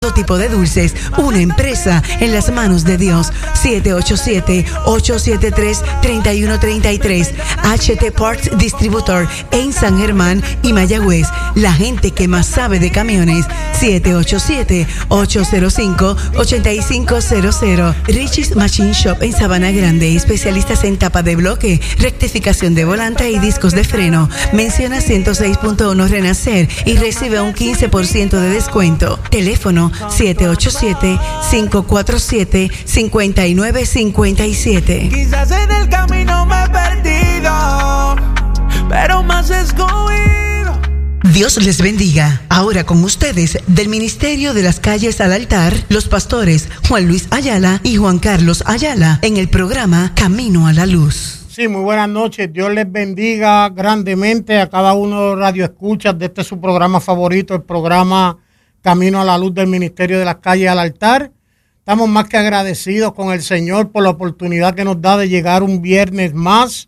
Todo tipo de dulces, una empresa en las manos de Dios. 787-873-3133. HT Parts Distributor en San Germán y Mayagüez. La gente que más sabe de camiones. 787-805-8500. Richie's Machine Shop en Sabana Grande. Especialistas en tapa de bloque, rectificación de volante y discos de freno. Menciona 106.1 Renacer y recibe un 15% de descuento. Teléfono 787-547-5957. Quizás en el camino me he perdido, pero más escogido. Dios les bendiga. Ahora con ustedes, del Ministerio de las Calles al Altar, los pastores Juan Luis Ayala y Juan Carlos Ayala, en el programa Camino a la Luz. Sí, muy buenas noches. Dios les bendiga grandemente a cada uno de los radioescuchas de este su programa favorito, el programa Camino a la Luz del Ministerio de las Calles al Altar. Estamos más que agradecidos con el Señor por la oportunidad que nos da de llegar un viernes más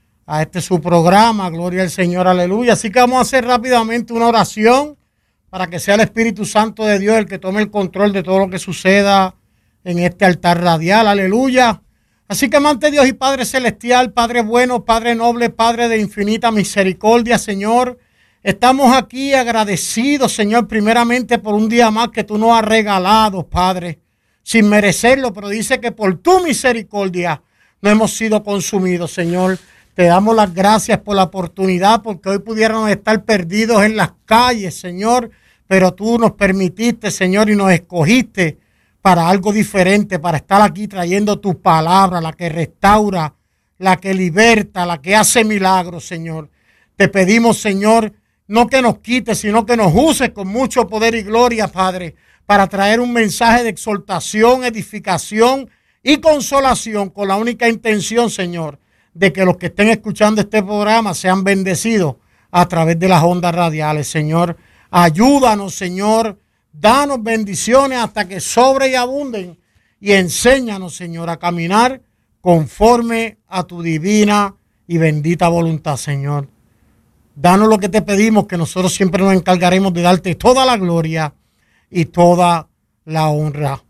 a este su programa. Gloria al Señor, aleluya. Así que vamos a hacer rápidamente una oración para que sea el Espíritu Santo de Dios el que tome el control de todo lo que suceda en este altar radial, aleluya. Así que amante Dios y Padre Celestial, Padre bueno, Padre noble, Padre de infinita misericordia, Señor, estamos aquí agradecidos, Señor, primeramente por un día más que tú nos has regalado, Padre, sin merecerlo, pero dice que por tu misericordia no hemos sido consumidos, Señor. Te damos las gracias por la oportunidad, porque hoy pudiéramos estar perdidos en las calles, Señor, pero tú nos permitiste, Señor, y nos escogiste para algo diferente, para estar aquí trayendo tu palabra, la que restaura, la que liberta, la que hace milagros, Señor. Te pedimos, Señor, no que nos quites, sino que nos uses con mucho poder y gloria, Padre, para traer un mensaje de exhortación, edificación y consolación, con la única intención, Señor, de que los que estén escuchando este programa sean bendecidos a través de las ondas radiales, Señor. Ayúdanos, Señor, danos bendiciones hasta que sobre y abunden, y enséñanos, Señor, a caminar conforme a tu divina y bendita voluntad, Señor. Danos lo que te pedimos, que nosotros siempre nos encargaremos de darte toda la gloria y toda la honra.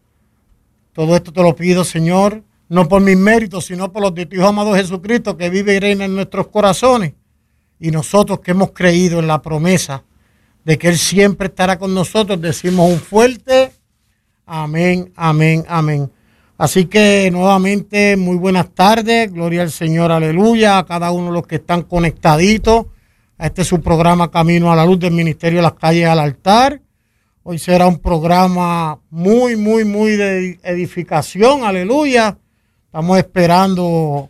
Todo esto te lo pido, Señor, no por mis méritos, sino por los de tu Hijo amado Jesucristo, que vive y reina en nuestros corazones, y nosotros que hemos creído en la promesa de que Él siempre estará con nosotros, decimos un fuerte amén, amén, amén. Así que nuevamente muy buenas tardes, gloria al Señor, aleluya, a cada uno de los que están conectaditos a este su programa Camino a la Luz del Ministerio de las Calles al Altar. Hoy será un programa muy de edificación, aleluya. Estamos esperando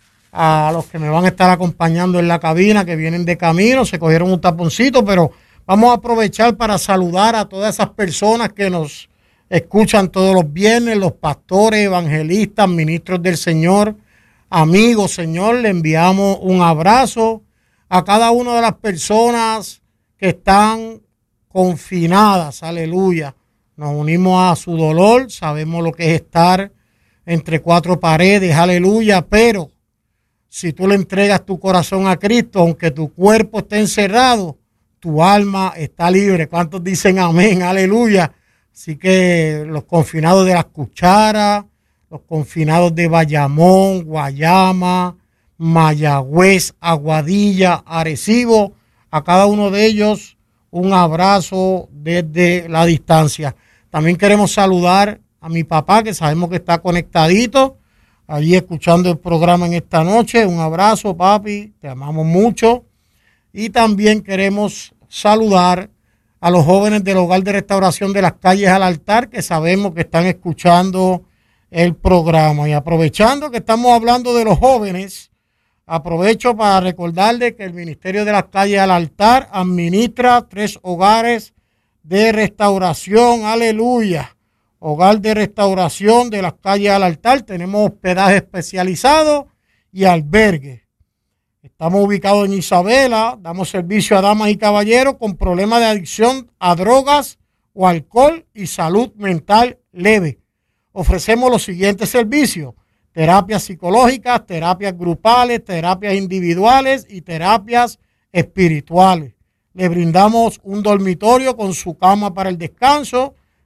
a los que me van a estar acompañando en la cabina, que vienen de camino, se cogieron un taponcito, pero vamos a aprovechar para saludar a todas esas personas que nos escuchan todos los viernes, los pastores, evangelistas, ministros del Señor, amigos, Señor. Le enviamos un abrazo a cada una de las personas que están confinadas, aleluya. Nos unimos a su dolor, sabemos lo que es estar entre cuatro paredes, aleluya, pero si tú le entregas tu corazón a Cristo, aunque tu cuerpo esté encerrado, tu alma está libre. ¿Cuántos dicen amén? Aleluya. Así que los confinados de Las Cucharas, los confinados de Bayamón, Guayama, Mayagüez, Aguadilla, Arecibo, a cada uno de ellos un abrazo desde la distancia. También queremos saludar a mi papá, que sabemos que está conectadito, allí escuchando el programa en esta noche. Un abrazo, papi, te amamos mucho. Y también queremos saludar a los jóvenes del Hogar de Restauración de las Calles al Altar, que sabemos que están escuchando el programa. Y aprovechando que estamos hablando de los jóvenes, aprovecho para recordarles que el Ministerio de las Calles al Altar administra 3 hogares de restauración, aleluya. Hogar de Restauración de las Calles al Altar. Tenemos hospedaje especializado y albergue. Estamos ubicados en Isabela, damos servicio a damas y caballeros con problemas de adicción a drogas o alcohol y salud mental leve. Ofrecemos los siguientes servicios: terapias psicológicas, terapias grupales, terapias individuales y terapias espirituales. Le brindamos un dormitorio con su cama para el descanso.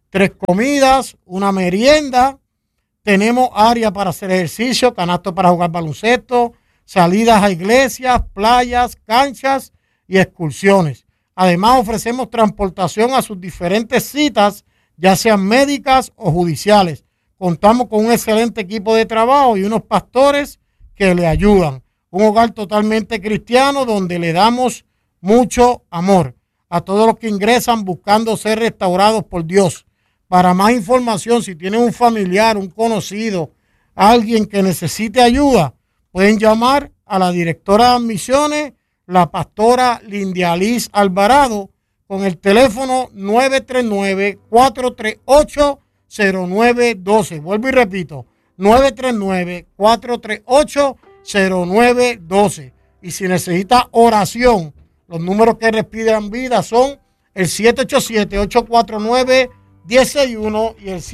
3 comidas, una merienda. Tenemos área para hacer ejercicio, canasto para jugar baloncesto, salidas a iglesias, playas, canchas y excursiones. Además, ofrecemos transportación a sus diferentes citas, ya sean médicas o judiciales. Contamos con un excelente equipo de trabajo y unos pastores que le ayudan. Un hogar totalmente cristiano donde le damos mucho amor a todos los que ingresan buscando ser restaurados por Dios. Para más información, si tienen un familiar, un conocido, alguien que necesite ayuda, pueden llamar a la directora de admisiones, la pastora Lindializ Alvarado, con el teléfono 939-438-0912. Vuelvo y repito, 939-438-0912. Y si necesita oración, los números que respiran vida son el 787-849-1061 y el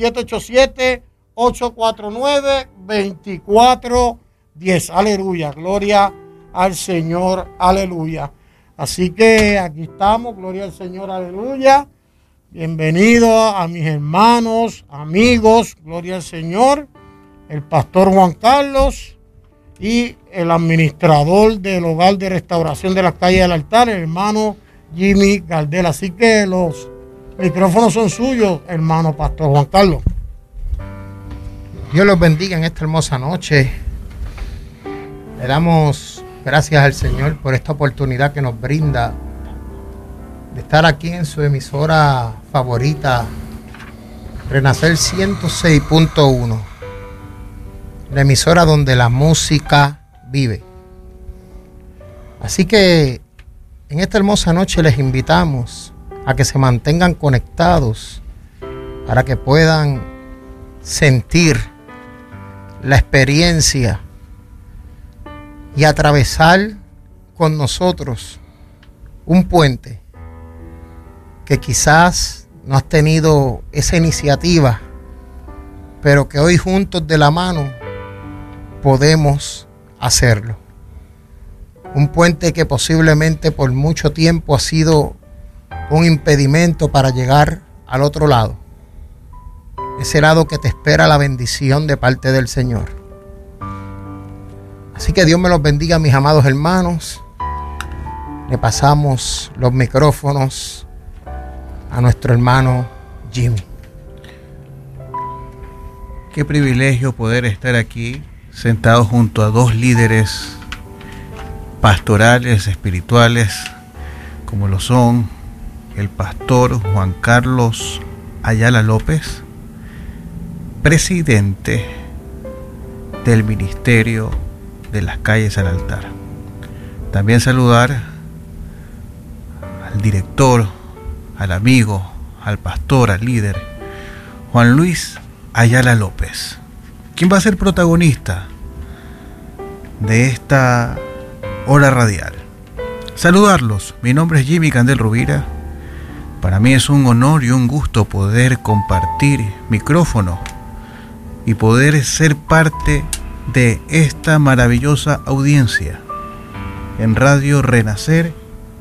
787-849-2410. Aleluya, gloria al Señor, aleluya. Así que aquí estamos, gloria al Señor, aleluya. Bienvenido a mis hermanos, amigos, gloria al Señor, el pastor Juan Carlos y el administrador del Hogar de Restauración de las Calles del Altar, el hermano Jimmy Gardel. Así que los micrófonos son suyos, hermano pastor Juan Carlos. Dios los bendiga en esta hermosa noche. Le damos gracias al Señor por esta oportunidad que nos brinda de estar aquí en su emisora favorita, Renacer 106.1, la emisora donde la música vive. Así que en esta hermosa noche les invitamos a que se mantengan conectados para que puedan sentir la experiencia y atravesar con nosotros un puente que quizás no has tenido esa iniciativa, pero que hoy juntos de la mano podemos hacerlo. Un puente que posiblemente por mucho tiempo ha sido un impedimento para llegar al otro lado. Ese lado que te espera la bendición de parte del Señor. Así que Dios me los bendiga, mis amados hermanos. Le pasamos los micrófonos a nuestro hermano Jimmy. Qué privilegio poder estar aquí sentado junto a dos líderes pastorales, espirituales, como lo son el pastor Juan Carlos Ayala López, presidente del Ministerio de las Calles al Altar. También saludar al director, al amigo, al pastor, al líder, Juan Luis Ayala López, quien va a ser protagonista de esta hora radial. Saludarlos, mi nombre es Jimmy Candel Rubira. Para mí es un honor y un gusto poder compartir micrófono y poder ser parte de esta maravillosa audiencia en Radio Renacer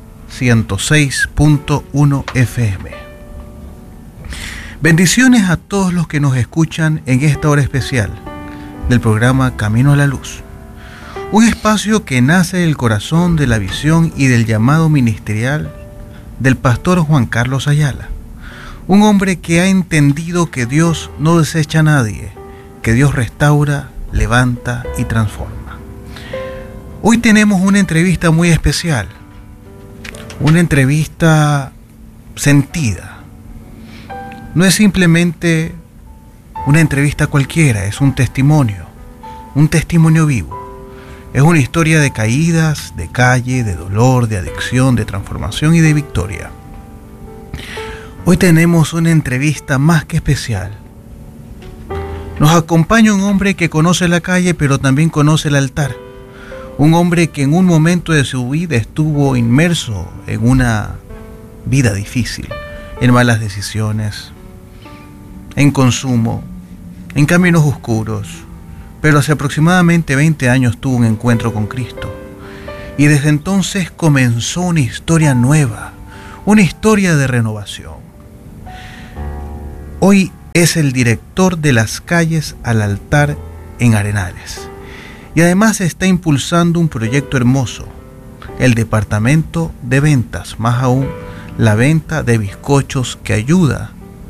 106.1 FM. Bendiciones a todos los que nos escuchan en esta hora especial del programa Camino a la Luz, un espacio que nace del corazón de la visión y del llamado ministerial del pastor Juan Carlos Ayala, un hombre que ha entendido que Dios no desecha a nadie, que Dios restaura, levanta y transforma. Hoy tenemos una entrevista muy especial, una entrevista sentida. No es simplemente una entrevista cualquiera, es un testimonio vivo. Es una historia de caídas, de calle, de dolor, de adicción, de transformación y de victoria. Hoy tenemos una entrevista más que especial. Nos acompaña un hombre que conoce la calle, pero también conoce el altar. Un hombre que en un momento de su vida estuvo inmerso en una vida difícil, en malas decisiones, en consumo, en caminos oscuros, pero hace aproximadamente 20 años tuvo un encuentro con Cristo. Y desde entonces comenzó una historia nueva, una historia de renovación. Hoy es el director de las calles al altar en Arenales. Y además está impulsando un proyecto hermoso, el departamento de ventas, más aún la venta de bizcochos que ayuda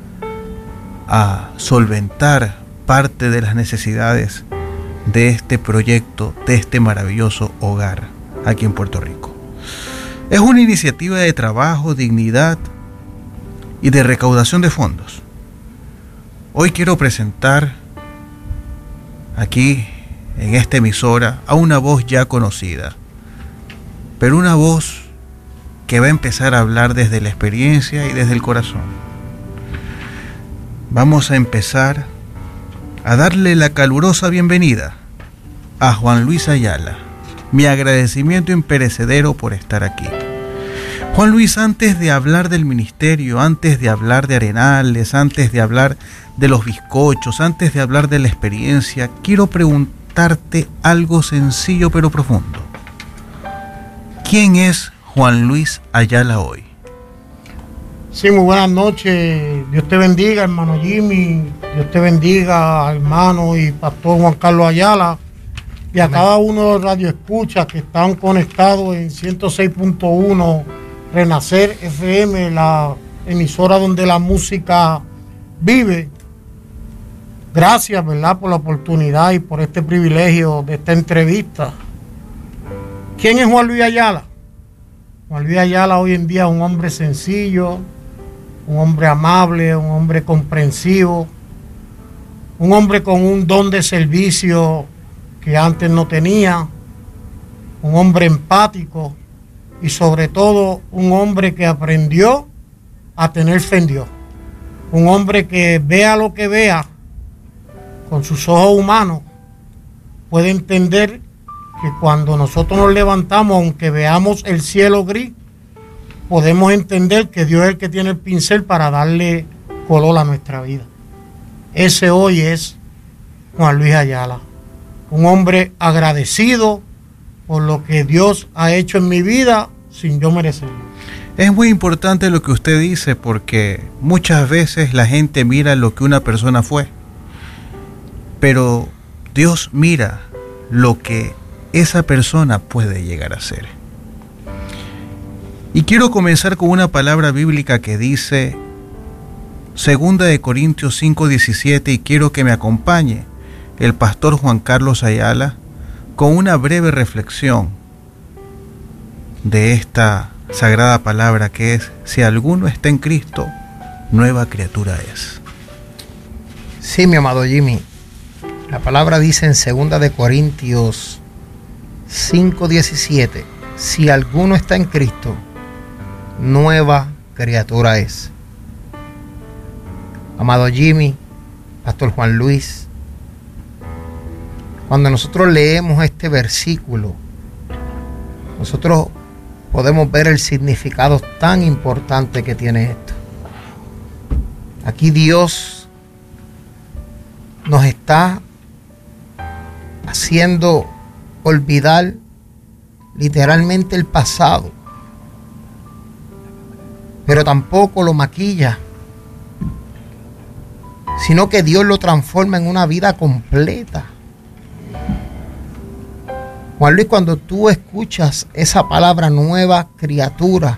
a solventar parte de las necesidades de este proyecto, de este maravilloso hogar aquí en Puerto Rico. Es una iniciativa de trabajo, dignidad y de recaudación de fondos. Hoy quiero presentar aquí en esta emisora a una voz ya conocida, pero una voz que va a empezar a hablar desde la experiencia y desde el corazón. Vamos a empezar a darle la calurosa bienvenida a Juan Luis Ayala. Mi agradecimiento imperecedero por estar aquí. Juan Luis, antes de hablar del ministerio, antes de hablar de Arenales, antes de hablar de los bizcochos, antes de hablar de la experiencia, quiero preguntarte algo sencillo pero profundo. ¿Quién es Juan Luis Ayala hoy? Sí, muy buenas noches. Dios te bendiga, hermano Jimmy. Dios te bendiga, hermano y pastor Juan Carlos Ayala. Y a cada uno de los radioescuchas que están conectados en 106.1 Renacer FM, la emisora donde la música vive. Gracias, ¿verdad?, por la oportunidad y por este privilegio de esta entrevista. ¿Quién es Juan Luis Ayala? Juan Luis Ayala hoy en día es un hombre sencillo, un hombre amable, un hombre comprensivo, un hombre con un don de servicio que antes no tenía, un hombre empático y sobre todo un hombre que aprendió a tener fe en Dios. Un hombre que vea lo que vea con sus ojos humanos puede entender que cuando nosotros nos levantamos, aunque veamos el cielo gris, podemos entender que Dios es el que tiene el pincel para darle color a nuestra vida. Ese hoy es Juan Luis Ayala, un hombre agradecido por lo que Dios ha hecho en mi vida sin yo merecerlo. Es muy importante lo que usted dice, porque muchas veces la gente mira lo que una persona fue, pero Dios mira lo que esa persona puede llegar a ser. Y quiero comenzar con una palabra bíblica que dice 2 de Corintios 5:17, y quiero que me acompañe el pastor Juan Carlos Ayala con una breve reflexión de esta sagrada palabra, que es: si alguno está en Cristo, nueva criatura es. Sí, mi amado Jimmy, la palabra dice en 2 de Corintios 5:17, si alguno está en Cristo, nueva criatura es. Amado Jimmy, pastor Juan Luis, cuando nosotros leemos este versículo, nosotros podemos ver el significado tan importante que tiene esto. Aquí Dios nos está haciendo olvidar literalmente el pasado, pero tampoco lo maquilla, sino que Dios lo transforma en una vida completa. Juan Luis, cuando tú escuchas esa palabra nueva criatura,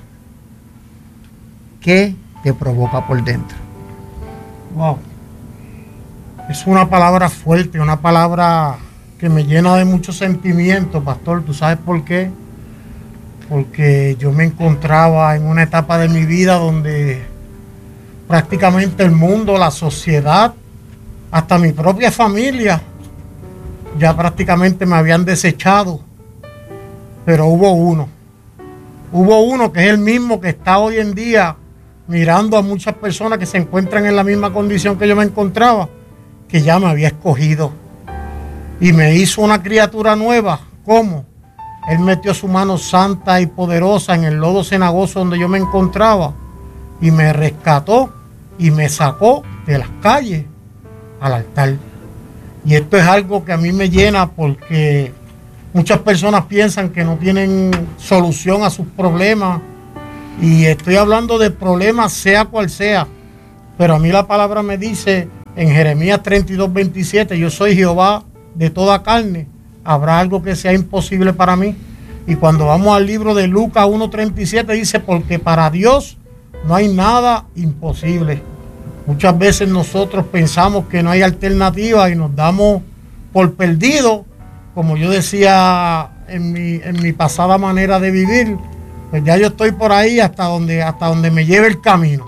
¿qué te provoca por dentro? Wow. Es una palabra fuerte, una palabra que me llena de muchos sentimientos, pastor. ¿Tú sabes por qué? Porque yo me encontraba en una etapa de mi vida donde prácticamente el mundo, la sociedad, hasta mi propia familia, ya prácticamente me habían desechado. Pero hubo uno que es el mismo que está hoy en día mirando a muchas personas que se encuentran en la misma condición que yo me encontraba, que ya me había escogido y me hizo una criatura nueva. ¿Cómo? Él metió su mano santa y poderosa en el lodo cenagoso donde yo me encontraba y me rescató y me sacó de las calles al altar. Y esto es algo que a mí me llena, porque muchas personas piensan que no tienen solución a sus problemas, y estoy hablando de problemas sea cual sea, Pero a mí la palabra me dice en Jeremías 32:27, yo soy Jehová de toda carne, ¿habrá algo que sea imposible para mí? Y cuando vamos al libro de Lucas 1:37 dice, porque para Dios no hay nada imposible. Muchas veces nosotros pensamos que no hay alternativa y nos damos por perdidos, como yo decía en mi pasada manera de vivir, pues ya yo estoy por ahí hasta donde me lleve el camino.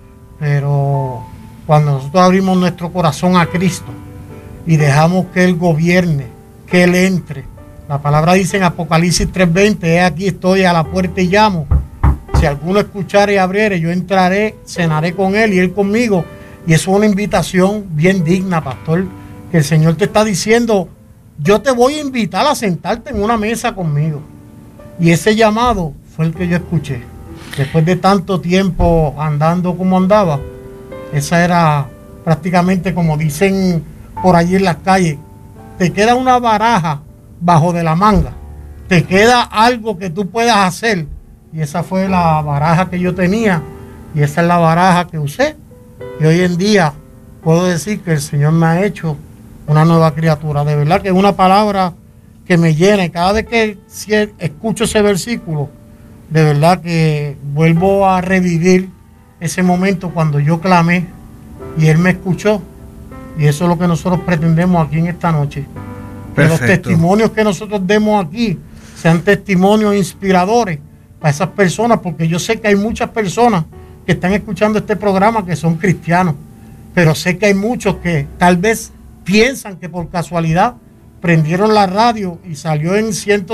Pero cuando nosotros abrimos nuestro corazón a Cristo y dejamos que Él gobierne, que Él entre, la palabra dice en Apocalipsis 3:20, he aquí estoy a la puerta y llamo. Si alguno escuchare y abriere, yo entraré, cenaré con Él y Él conmigo. Y eso es una invitación bien digna, pastor, que el Señor te está diciendo, yo te voy a invitar a sentarte en una mesa conmigo. Y ese llamado fue el que yo escuché. Después de tanto tiempo andando como andaba, esa era prácticamente como dicen por allí en las calles, te queda una baraja bajo de la manga, te queda algo que tú puedas hacer. Y esa fue la baraja que yo tenía y esa es la baraja que usé. Y hoy en día puedo decir que el Señor me ha hecho una nueva criatura. De verdad que es una palabra que me llena. Y cada vez que escucho ese versículo, de verdad que vuelvo a revivir ese momento cuando yo clamé y Él me escuchó. Y eso es lo que nosotros pretendemos aquí en esta noche. Que los testimonios que nosotros demos aquí sean testimonios inspiradores para esas personas, porque yo sé que hay muchas personas que están escuchando este programa que son cristianos, pero sé que hay muchos que tal vez piensan que por casualidad prendieron la radio y salió en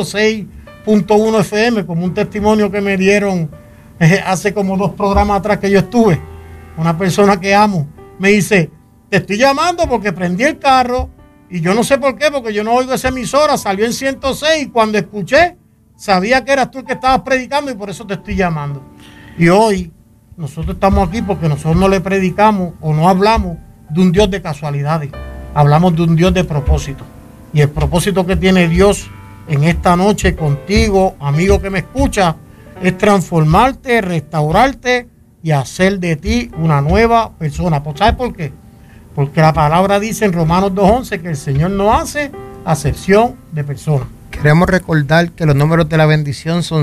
106.1 FM, como un testimonio que me dieron hace como 2 programas atrás que yo estuve. Una persona que amo me dice, te estoy llamando porque prendí el carro y yo no sé por qué, porque yo no oigo esa emisora, salió en 106 y cuando escuché sabía que eras tú el que estabas predicando y por eso te estoy llamando. Y hoy nosotros estamos aquí porque nosotros no le predicamos o no hablamos de un Dios de casualidades, hablamos de un Dios de propósito. Y el propósito que tiene Dios en esta noche contigo, amigo que me escucha, es transformarte, restaurarte y hacer de ti una nueva persona. ¿Sabes por qué? Porque la palabra dice en Romanos 2:11 que el Señor no hace acepción de personas. Queremos recordar que los números de la bendición son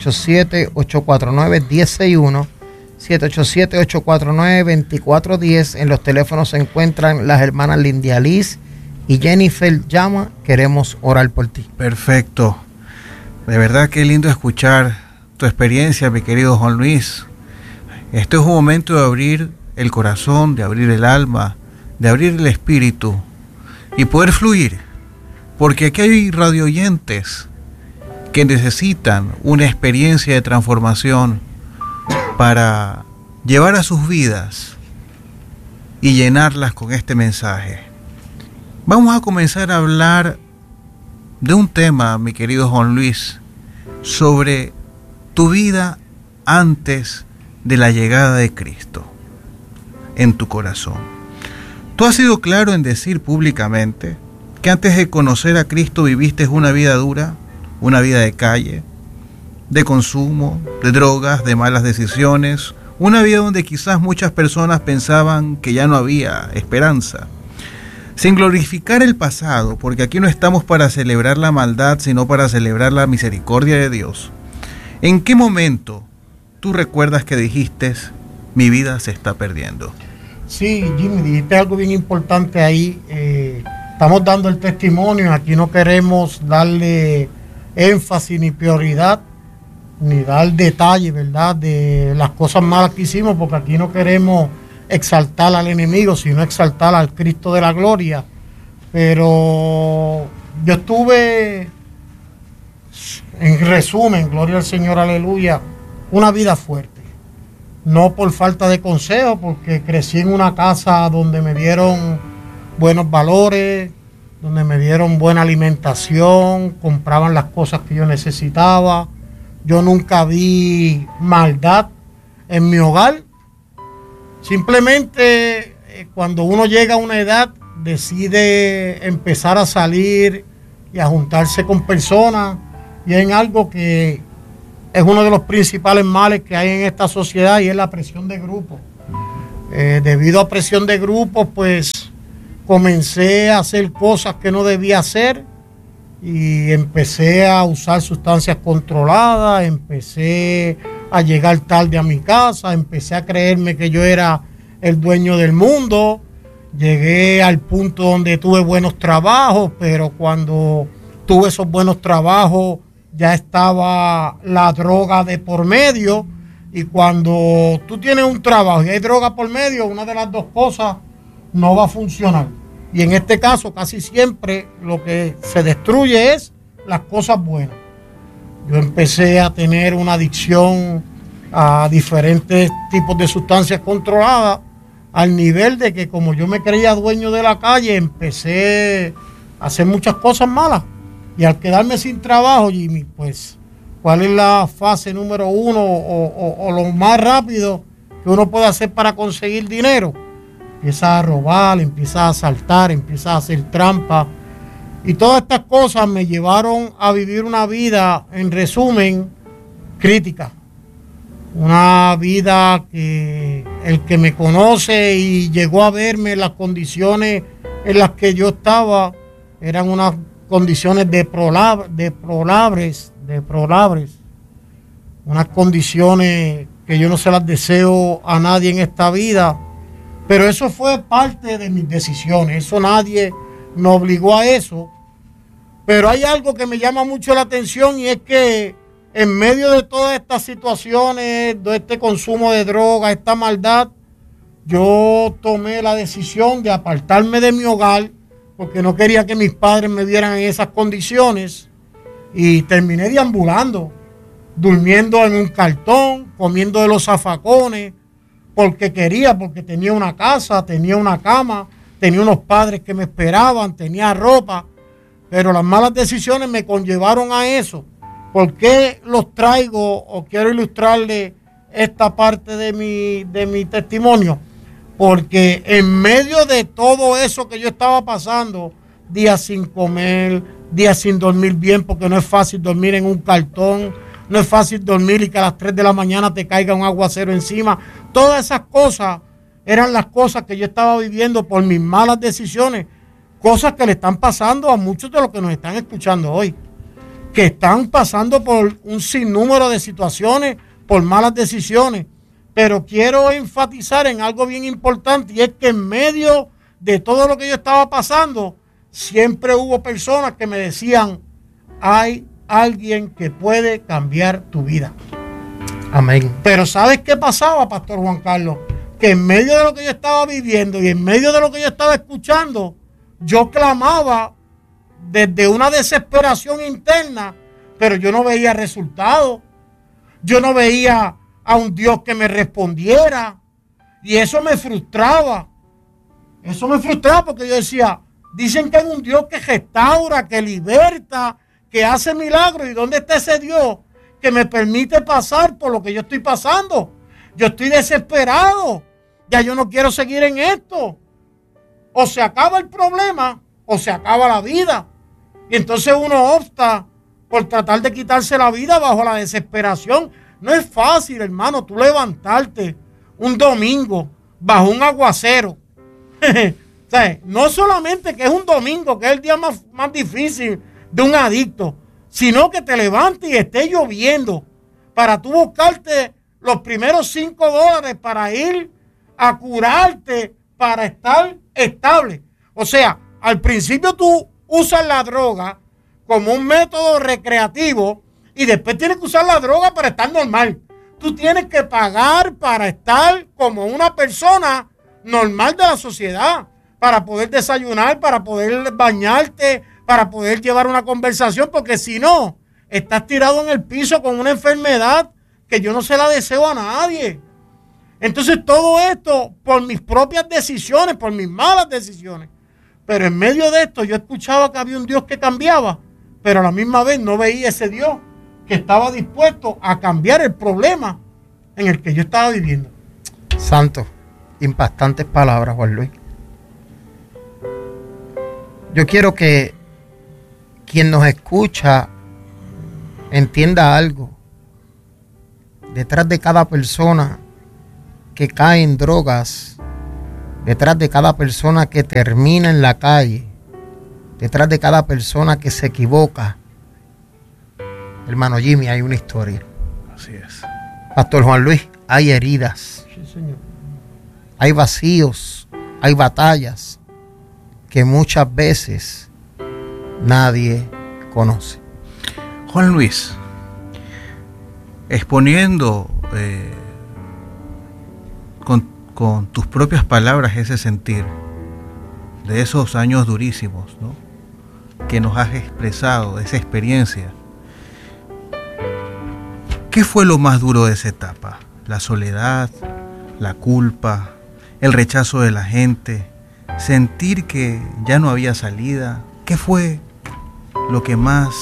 787-849-1061, 787-849-2410. En los teléfonos se encuentran las hermanas Lindia Liz y Jennifer. Llama, queremos orar por ti. Perfecto. De verdad que lindo escuchar tu experiencia, mi querido Juan Luis. Este es un momento de abrir el corazón, de abrir el alma, de abrir el espíritu y poder fluir. Porque aquí hay radioyentes que necesitan una experiencia de transformación para llevar a sus vidas y llenarlas con este mensaje. Vamos a comenzar a hablar de un tema, mi querido Juan Luis, sobre tu vida antes de la llegada de Cristo en tu corazón. Tú has sido claro en decir públicamente que antes de conocer a Cristo viviste una vida dura, una vida de calle, de consumo, de drogas, de malas decisiones, una vida donde quizás muchas personas pensaban que ya no había esperanza. Sin glorificar el pasado, porque aquí no estamos para celebrar la maldad, sino para celebrar la misericordia de Dios. ¿En qué momento tú recuerdas que dijiste, mi vida se está perdiendo? Sí, Jimmy, dijiste algo bien importante ahí. Estamos dando el testimonio, aquí no queremos darle énfasis ni prioridad, ni dar detalle, ¿verdad?, de las cosas malas que hicimos, porque aquí no queremos exaltar al enemigo, sino exaltar al Cristo de la gloria. Pero yo estuve, en resumen, gloria al Señor, aleluya, una vida fuerte. No por falta de consejo, porque crecí en una casa donde me dieron buenos valores, donde me dieron buena alimentación, compraban las cosas que yo necesitaba. Yo nunca vi maldad en mi hogar. Simplemente cuando uno llega a una edad, decide empezar a salir y a juntarse con personas, y en algo que es uno de los principales males que hay en esta sociedad, y es la presión de grupo. Debido a presión de grupos, pues comencé a hacer cosas que no debía hacer y empecé a usar sustancias controladas, empecé a llegar tarde a mi casa, empecé a creerme que yo era el dueño del mundo. Llegué al punto donde tuve buenos trabajos, pero cuando tuve esos buenos trabajos ya estaba la droga de por medio. Y cuando tú tienes un trabajo y hay droga por medio, una de las dos cosas no va a funcionar. Y en este caso casi siempre lo que se destruye es las cosas buenas. Yo empecé a tener una adicción a diferentes tipos de sustancias controladas, al nivel de que como yo me creía dueño de la calle, empecé a hacer muchas cosas malas. Y al quedarme sin trabajo, Jimmy, pues, ¿cuál es la fase número uno o lo más rápido que uno puede hacer para conseguir dinero? Empieza a robar, empieza a asaltar, empieza a hacer trampa. Y todas estas cosas me llevaron a vivir una vida, en resumen, crítica. Una vida que el que me conoce y llegó a verme en las condiciones en las que yo estaba, eran unas condiciones deplorables, unas condiciones que yo no se las deseo a nadie en esta vida, pero eso fue parte de mis decisiones, eso nadie me obligó a eso. Pero hay algo que me llama mucho la atención y es que en medio de todas estas situaciones, de este consumo de droga, esta maldad, yo tomé la decisión de apartarme de mi hogar porque no quería que mis padres me vieran en esas condiciones y terminé deambulando, durmiendo en un cartón, comiendo de los zafacones, porque tenía una casa, tenía una cama, tenía unos padres que me esperaban, tenía ropa, pero las malas decisiones me conllevaron a eso. ¿Por qué los traigo o quiero ilustrarle esta parte de mi testimonio? Porque en medio de todo eso que yo estaba pasando, días sin comer, días sin dormir bien, porque no es fácil dormir en un cartón, no es fácil dormir y que a las 3 de la mañana te caiga un aguacero encima. Todas esas cosas eran las cosas que yo estaba viviendo por mis malas decisiones, cosas que le están pasando a muchos de los que nos están escuchando hoy, que están pasando por un sinnúmero de situaciones, por malas decisiones. Pero quiero enfatizar en algo bien importante, y es que en medio de todo lo que yo estaba pasando, siempre hubo personas que me decían, hay alguien que puede cambiar tu vida. Amén. Pero ¿sabes qué pasaba, Pastor Juan Carlos? Que en medio de lo que yo estaba viviendo y en medio de lo que yo estaba escuchando, yo clamaba desde una desesperación interna, pero yo no veía resultados. Yo no veía a un Dios que me respondiera. Y eso me frustraba. Eso me frustraba porque yo decía, dicen que hay un Dios que restaura, que liberta, que hace milagros. ¿Y dónde está ese Dios que me permite pasar por lo que yo estoy pasando? Yo estoy desesperado. Ya yo no quiero seguir en esto. O se acaba el problema o se acaba la vida. Y entonces uno opta por tratar de quitarse la vida bajo la desesperación. No es fácil, hermano, tú levantarte un domingo bajo un aguacero. O sea, no solamente que es un domingo, que es el día más difícil de un adicto, sino que te levantes y esté lloviendo para tú buscarte los primeros $5 para ir a curarte, para estar estable. O sea, al principio tú usas la droga como un método recreativo y después tienes que usar la droga para estar normal. Tú tienes que pagar para estar como una persona normal de la sociedad, para poder desayunar, para poder bañarte, para poder llevar una conversación, porque si no, estás tirado en el piso con una enfermedad que yo no se la deseo a nadie. Entonces todo esto por mis propias decisiones, por mis malas decisiones. Pero en medio de esto yo escuchaba que había un Dios que cambiaba, pero a la misma vez no veía ese Dios que estaba dispuesto a cambiar el problema en el que yo estaba viviendo. Santo, impactantes palabras, Juan Luis. Yo quiero que quien nos escucha entienda algo. Detrás de cada persona que cae en drogas detrás de cada persona que termina en la calle, detrás de cada persona que se equivoca, hermano Jimmy, hay una historia. Así es. Pastor Juan Luis, hay heridas, Sí, señor. hay vacíos, hay batallas que muchas veces nadie conoce. Juan Luis, exponiendo con tus propias palabras ese sentir de esos años durísimos, ¿no?, que nos has expresado, esa experiencia, ¿qué fue lo más duro de esa etapa? ¿La soledad, la culpa, el rechazo de la gente, sentir que ya no había salida? ¿Qué fue lo que más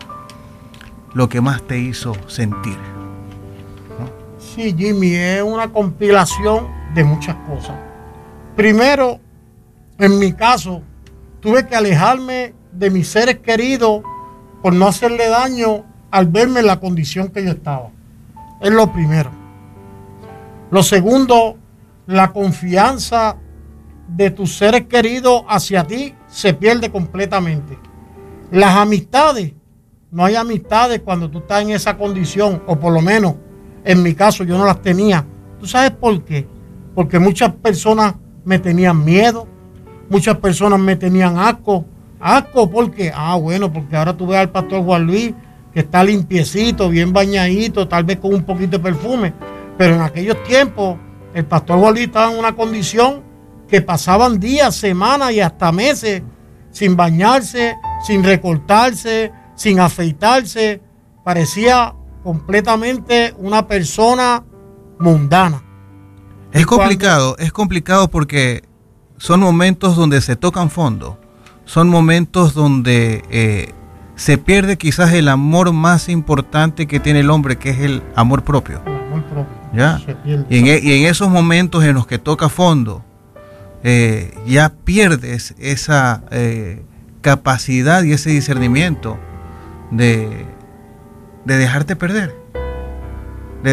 te hizo sentir? Sí, Jimmy, es una compilación de muchas cosas. Primero, en mi caso, tuve que alejarme de mis seres queridos por no hacerle daño al verme en la condición que yo estaba. Es lo primero. Lo segundo, la confianza de tus seres queridos hacia ti se pierde completamente. Las amistades, no hay amistades cuando tú estás en esa condición, o por lo menos en mi caso yo no las tenía. ¿Tú sabes por qué? Porque muchas personas me tenían miedo, muchas personas me tenían asco. ¿Asco por qué? Bueno, porque ahora tú ves al pastor Juan Luis que está limpiecito, bien bañadito, tal vez con un poquito de perfume. Pero en aquellos tiempos el pastor Juan Luis estaba en una condición que pasaban días, semanas y hasta meses sin bañarse, sin recortarse, sin afeitarse. Parecía completamente una persona mundana. Es complicado porque son momentos donde se tocan fondo, son momentos donde se pierde quizás el amor más importante que tiene el hombre, que es el amor propio. El amor propio. ¿Ya? Y en esos momentos en los que toca fondo, ya pierdes esa capacidad y ese discernimiento de dejarte perder, de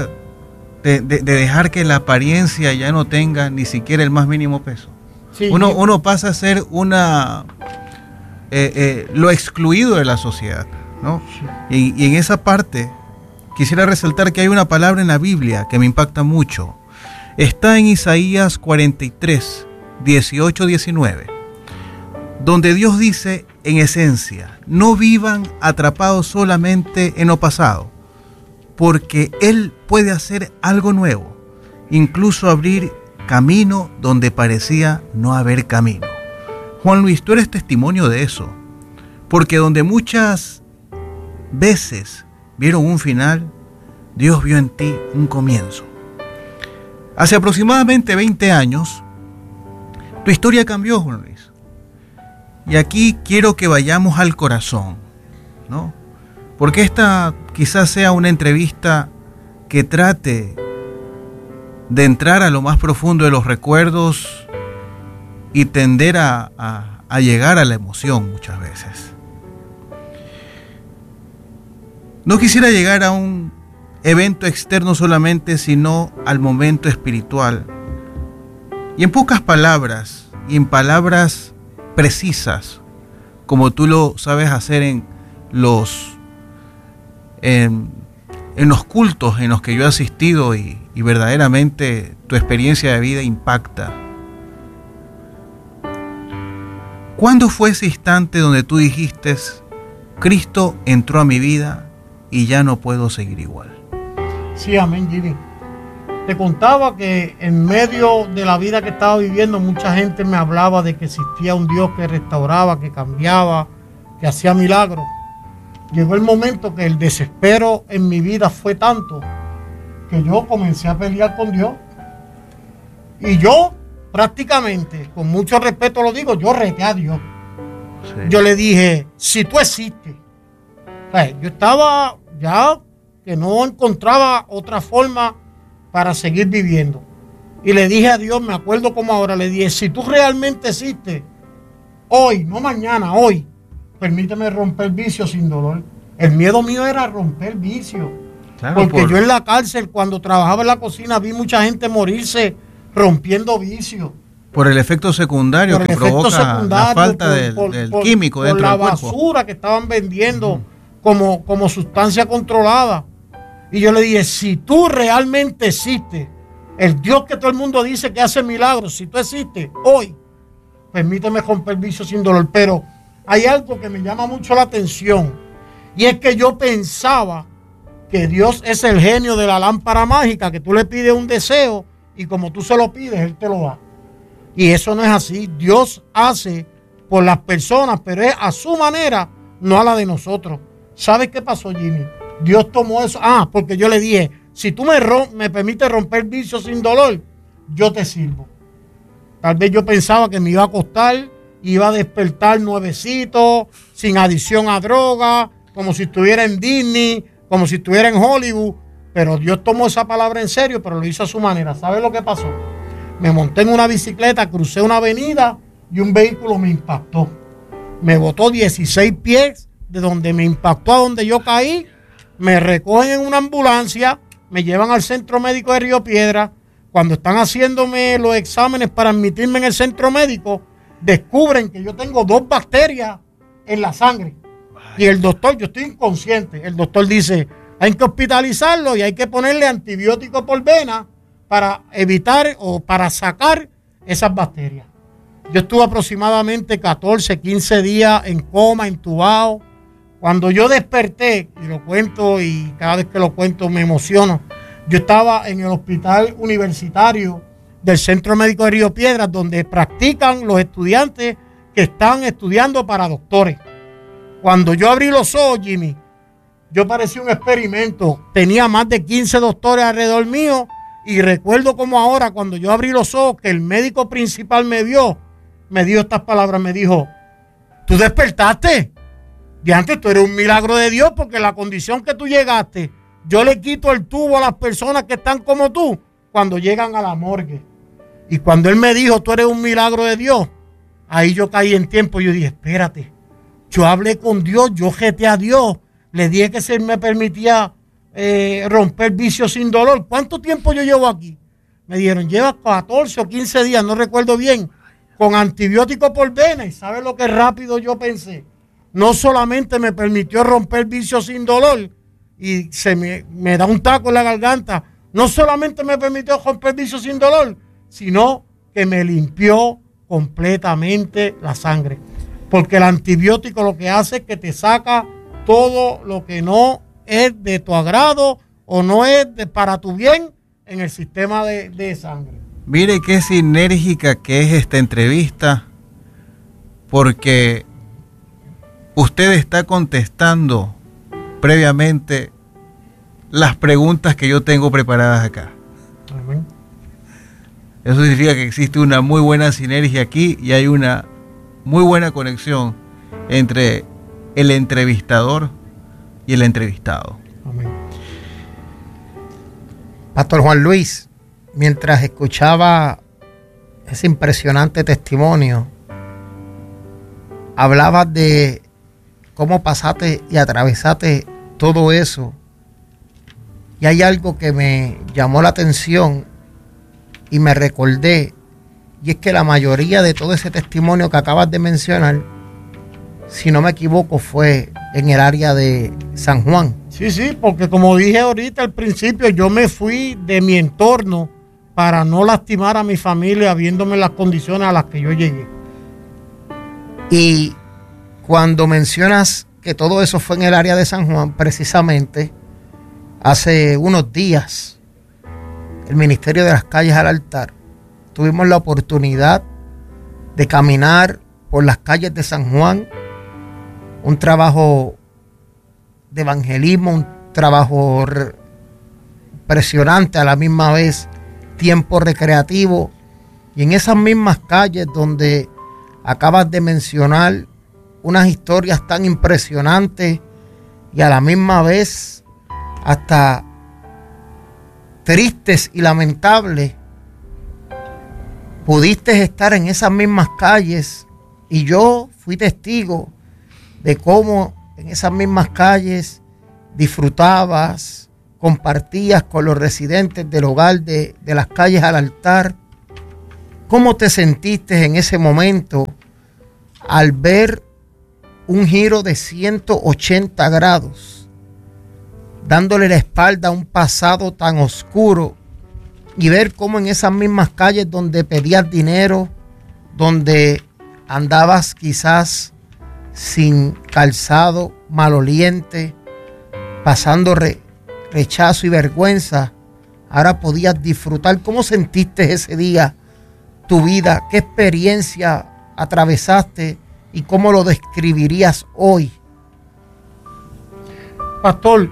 dejar que la apariencia ya no tenga ni siquiera el más mínimo peso. Sí, Uno pasa a ser lo excluido de la sociedad, ¿no? Y en esa parte quisiera resaltar que hay una palabra en la Biblia que me impacta mucho. Está en Isaías 43, 18, 19, donde Dios dice, en esencia, no vivan atrapados solamente en lo pasado, porque Él puede hacer algo nuevo, incluso abrir camino donde parecía no haber camino. Juan Luis, tú eres testimonio de eso, porque donde muchas veces vieron un final, Dios vio en ti un comienzo. Hace aproximadamente 20 años, tu historia cambió, Juan Luis. Y aquí quiero que vayamos al corazón, ¿no? Porque esta quizás sea una entrevista que trate de entrar a lo más profundo de los recuerdos y tender a llegar a la emoción muchas veces. No quisiera llegar a un evento externo solamente, sino al momento espiritual. Y en pocas palabras, y en palabras precisas, como tú lo sabes hacer en los cultos en los que yo he asistido y verdaderamente tu experiencia de vida impacta. ¿Cuándo fue ese instante donde tú dijiste, Cristo entró a mi vida y ya no puedo seguir igual? Sí, amén, Jimmy. Te contaba que en medio de la vida que estaba viviendo, mucha gente me hablaba de que existía un Dios que restauraba, que cambiaba, que hacía milagros. Llegó el momento que el desespero en mi vida fue tanto que yo comencé a pelear con Dios. Y yo prácticamente, con mucho respeto lo digo, yo reté a Dios. Sí. Yo le dije, si tú existes. Yo estaba ya que no encontraba otra forma para seguir viviendo. Y le dije a Dios, me acuerdo como ahora, le dije, si tú realmente existes, hoy, no mañana, hoy, permíteme romper vicio sin dolor. El miedo mío era romper vicio. Claro, porque yo en la cárcel, cuando trabajaba en la cocina, vi mucha gente morirse rompiendo vicio. Por el efecto secundario que provoca la falta del químico dentro del cuerpo. Por la basura que estaban vendiendo como sustancia controlada. Y yo le dije, si tú realmente existes, el Dios que todo el mundo dice que hace milagros, si tú existes hoy, permíteme romper el vicio sin dolor. Pero hay algo que me llama mucho la atención, y es que yo pensaba que Dios es el genio de la lámpara mágica, que tú le pides un deseo y como tú se lo pides, Él te lo da. Y eso no es así. Dios hace por las personas, pero es a su manera, no a la de nosotros. ¿Sabes qué pasó, Jimmy? Dios tomó eso. Porque yo le dije, si tú me permites romper vicio sin dolor, yo te sirvo. Tal vez yo pensaba que me iba a costar, iba a despertar nuevecito, sin adicción a droga, como si estuviera en Disney, como si estuviera en Hollywood. Pero Dios tomó esa palabra en serio, pero lo hizo a su manera. ¿Sabes lo que pasó? Me monté en una bicicleta, crucé una avenida y un vehículo me impactó. Me botó 16 pies de donde me impactó a donde yo caí. Me recogen en una ambulancia, me llevan al centro médico de Río Piedras. Cuando están haciéndome los exámenes para admitirme en el centro médico, descubren que yo tengo 2 bacterias en la sangre. Y el doctor, yo estoy inconsciente, el doctor dice, hay que hospitalizarlo y hay que ponerle antibiótico por vena para evitar o para sacar esas bacterias. Yo estuve aproximadamente 14, 15 días en coma, entubado. Cuando yo desperté, y lo cuento y cada vez que lo cuento me emociono, yo estaba en el hospital universitario del Centro Médico de Río Piedras, donde practican los estudiantes que están estudiando para doctores. Cuando yo abrí los ojos, Jimmy, yo parecía un experimento. Tenía más de 15 doctores alrededor mío y recuerdo como ahora, cuando yo abrí los ojos, que el médico principal me dio estas palabras, me dijo, ¿tú despertaste? De antes tú eres un milagro de Dios, porque la condición que tú llegaste, yo le quito el tubo a las personas que están como tú cuando llegan a la morgue. Y cuando él me dijo, tú eres un milagro de Dios, ahí yo caí en tiempo. Yo dije, espérate, yo hablé con Dios, yo jeté a Dios, le dije que se me permitía romper vicio sin dolor. ¿Cuánto tiempo yo llevo aquí? Me dijeron, lleva 14 o 15 días, no recuerdo bien, con antibiótico por vena. ¿Y sabes lo que rápido yo pensé? No solamente me permitió romper vicio sin dolor y se me da un taco en la garganta, no solamente me permitió romper vicio sin dolor, sino que me limpió completamente la sangre. Porque el antibiótico lo que hace es que te saca todo lo que no es de tu agrado o no es para tu bien en el sistema de sangre. Mire qué sinérgica que es esta entrevista, porque usted está contestando previamente las preguntas que yo tengo preparadas acá. Amén. Eso significa que existe una muy buena sinergia aquí y hay una muy buena conexión entre el entrevistador y el entrevistado. Amén. Pastor Juan Luis, mientras escuchaba ese impresionante testimonio, hablabas de cómo pasaste y atravesaste todo eso. Y hay algo que me llamó la atención y me recordé, y es que la mayoría de todo ese testimonio que acabas de mencionar, si no me equivoco, fue en el área de San Juan. Sí, porque como dije ahorita al principio, yo me fui de mi entorno para no lastimar a mi familia viéndome las condiciones a las que yo llegué. Y cuando mencionas que todo eso fue en el área de San Juan, precisamente hace unos días, el Ministerio de las Calles al Altar, tuvimos la oportunidad de caminar por las calles de San Juan, un trabajo de evangelismo, un trabajo impresionante, a la misma vez tiempo recreativo, y en esas mismas calles donde acabas de mencionar unas historias tan impresionantes y a la misma vez hasta tristes y lamentables, pudiste estar en esas mismas calles y yo fui testigo de cómo en esas mismas calles disfrutabas, compartías con los residentes del hogar de las calles al altar ¿Cómo te sentiste en ese momento al ver un giro de 180 grados, dándole la espalda a un pasado tan oscuro y ver cómo en esas mismas calles donde pedías dinero, donde andabas quizás sin calzado, maloliente, pasando rechazo y vergüenza, ahora podías disfrutar? ¿Cómo sentiste ese día tu vida? ¿Qué experiencia atravesaste y cómo lo describirías hoy? Pastor,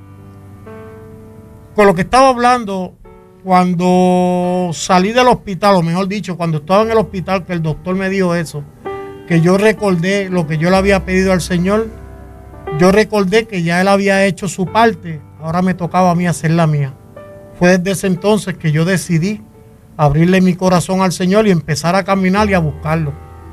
con lo que estaba hablando, cuando salí del hospital, o mejor dicho, cuando estaba en el hospital, que el doctor me dijo eso, que yo recordé lo que yo le había pedido al Señor, yo recordé que ya Él había hecho su parte, ahora me tocaba a mí hacer la mía. Fue desde ese entonces que yo decidí abrirle mi corazón al Señor y empezar a caminar y a buscarlo.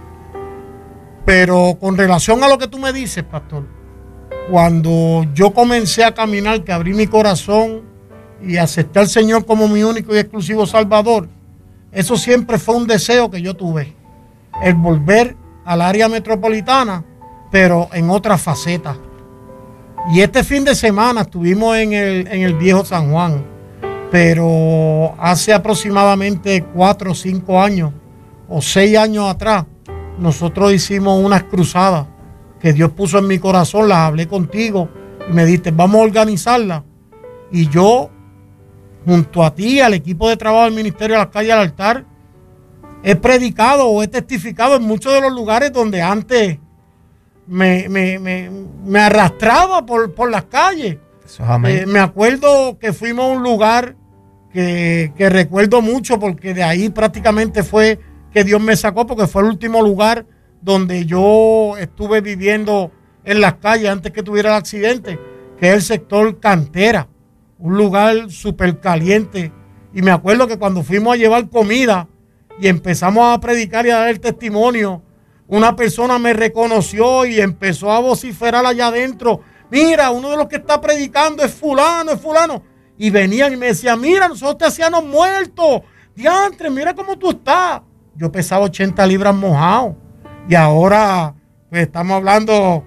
Pero con relación a lo que tú me dices, pastor, cuando yo comencé a caminar, que abrí mi corazón y acepté al Señor como mi único y exclusivo Salvador, eso siempre fue un deseo que yo tuve, el volver al área metropolitana, pero en otra faceta. Y este fin de semana estuvimos en el viejo San Juan, pero hace aproximadamente 4 o 5 años o 6 años atrás, nosotros hicimos unas cruzadas que Dios puso en mi corazón, las hablé contigo y me dijiste, vamos a organizarlas. Y yo, junto a ti, al equipo de trabajo del Ministerio de las Calles al Altar, he predicado o he testificado en muchos de los lugares donde antes me arrastraba por las calles. Me acuerdo que fuimos a un lugar que recuerdo mucho, porque de ahí prácticamente fue que Dios me sacó, porque fue el último lugar donde yo estuve viviendo en las calles antes que tuviera el accidente, que es el sector Cantera, un lugar súper caliente. Y me acuerdo que cuando fuimos a llevar comida y empezamos a predicar y a dar el testimonio, una persona me reconoció y empezó a vociferar allá adentro, mira, uno de los que está predicando es fulano, es fulano. Y venían y me decían, mira, nosotros te hacíamos muertos, diantre, mira cómo tú estás. Yo pesaba 80 libras mojado y ahora pues estamos hablando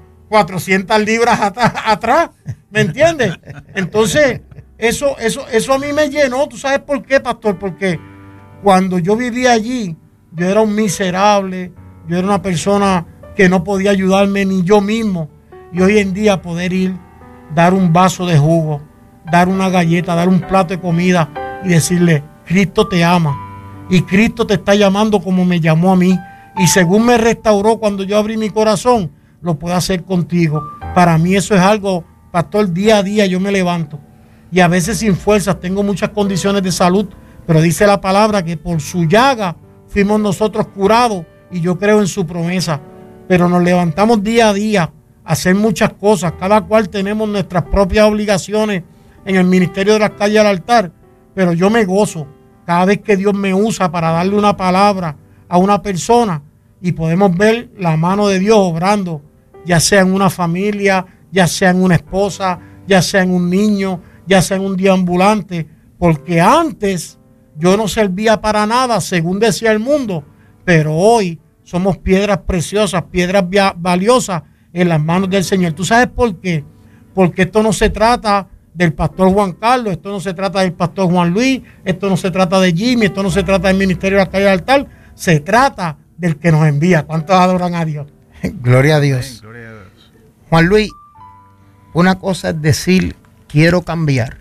400 libras atrás, ¿me entiendes? Entonces, eso a mí me llenó. ¿Tú sabes por qué, pastor? Porque cuando yo vivía allí, yo era un miserable, yo era una persona que no podía ayudarme ni yo mismo. Y hoy en día poder ir, dar un vaso de jugo, dar una galleta, dar un plato de comida y decirle, Cristo te ama y Cristo te está llamando como me llamó a mí. Y según me restauró cuando yo abrí mi corazón, lo puedo hacer contigo. Para mí eso es algo, pastor, día a día yo me levanto. Y a veces sin fuerzas, tengo muchas condiciones de salud, pero dice la palabra que por su llaga fuimos nosotros curados y yo creo en su promesa. Pero nos levantamos día a día a hacer muchas cosas. Cada cual tenemos nuestras propias obligaciones en el Ministerio de las Calles al Altar, pero yo me gozo cada vez que Dios me usa para darle una palabra a una persona y podemos ver la mano de Dios obrando, ya sea en una familia, ya sea en una esposa, ya sea en un niño, ya sea en un deambulante, porque antes yo no servía para nada, según decía el mundo, pero hoy somos piedras preciosas, piedras valiosas en las manos del Señor. ¿Tú sabes por qué? Porque esto no se trata del pastor Juan Carlos, esto no se trata del pastor Juan Luis, esto no se trata de Jimmy, esto no se trata del Ministerio de las Calles al Altar, se trata del que nos envía. ¿Cuántos adoran a Dios? Gloria a Dios. Sí, gloria a Dios. Juan Luis, una cosa es decir quiero cambiar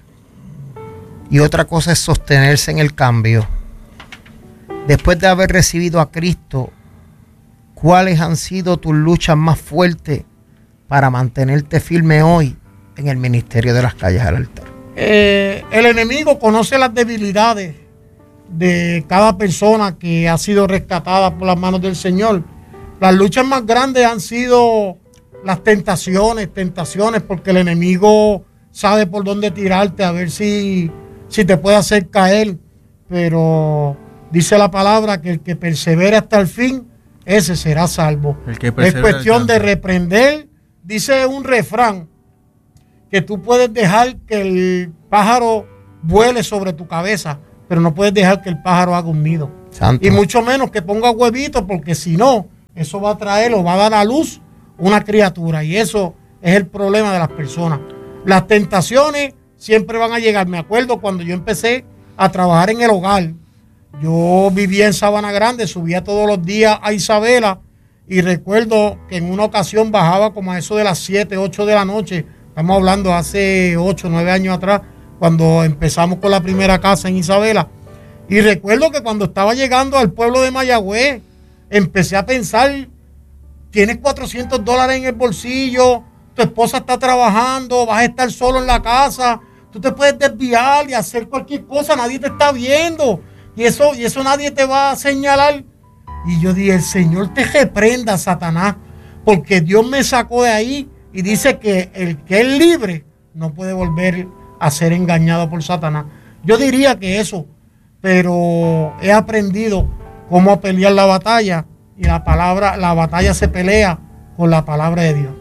y otra cosa es sostenerse en el cambio. Después de haber recibido a Cristo, ¿cuáles han sido tus luchas más fuertes para mantenerte firme hoy en el Ministerio de las Calles al Altar? El enemigo conoce las debilidades de cada persona que ha sido rescatada por las manos del Señor. Las luchas más grandes han sido las tentaciones, porque el enemigo sabe por dónde tirarte, a ver si te puede hacer caer. Pero dice la palabra que el que persevere hasta el fin, ese será salvo. Es cuestión de reprender. Dice un refrán que tú puedes dejar que el pájaro vuele sobre tu cabeza, pero no puedes dejar que el pájaro haga un nido. Santo. Y mucho menos que ponga huevitos, porque si no, eso va a traer o va a dar a luz una criatura. Y eso es el problema de las personas. Las tentaciones siempre van a llegar. Me acuerdo cuando yo empecé a trabajar en el hogar. Yo vivía en Sabana Grande, subía todos los días a Isabela y recuerdo que en una ocasión bajaba como a eso de las 7, 8 de la noche. Estamos hablando hace 8, 9 años atrás, cuando empezamos con la primera casa en Isabela. Y recuerdo que cuando estaba llegando al pueblo de Mayagüez, empecé a pensar, tienes $400 en el bolsillo, tu esposa está trabajando, vas a estar solo en la casa, tú te puedes desviar y hacer cualquier cosa, nadie te está viendo. Y eso nadie te va a señalar. Y yo dije, el Señor te reprenda, Satanás, porque Dios me sacó de ahí y dice que el que es libre no puede volver a ser engañado por Satanás. Yo diría que eso, pero he aprendido cómo a pelear la batalla, y la batalla se pelea con la palabra de Dios.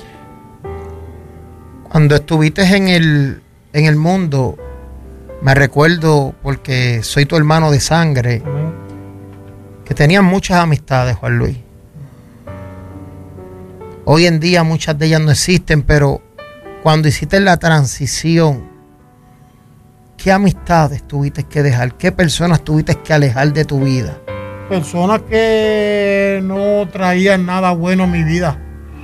Cuando estuviste en el mundo, me recuerdo, porque soy tu hermano de sangre, que tenías muchas amistades, Juan Luis. Hoy en día muchas de ellas no existen, pero cuando hiciste la transición, ¿qué amistades tuviste que dejar? ¿Qué personas tuviste que alejar de tu vida? Personas que no traían nada bueno a mi vida.